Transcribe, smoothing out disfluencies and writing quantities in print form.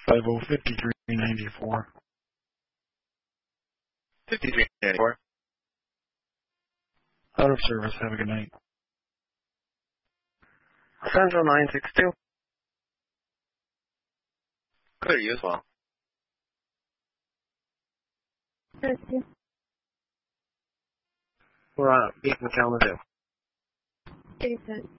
505394. 5394. Out of service. Have a good night. Central 962. Good, you as well. Thank you. We're on Beacon Kalamazoo. Decent.